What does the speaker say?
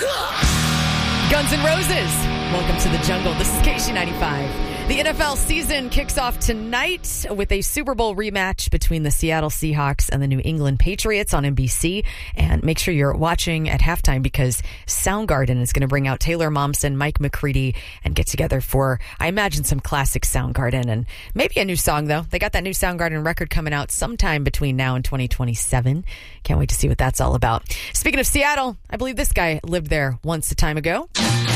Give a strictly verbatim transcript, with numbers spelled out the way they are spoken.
Guns N' Roses, welcome to the jungle. This is K C ninety-five. The N F L season kicks off tonight with a Super Bowl rematch between the Seattle Seahawks and the New England Patriots on N B C. And make sure you're watching at halftime because Soundgarden is going to bring out Taylor Momsen, Mike McCready, and get together for, I imagine, some classic Soundgarden and maybe a new song, though. They got that new Soundgarden record coming out sometime between now and twenty twenty-seven. Can't wait to see what that's all about. Speaking of Seattle, I believe this guy lived there once a time ago.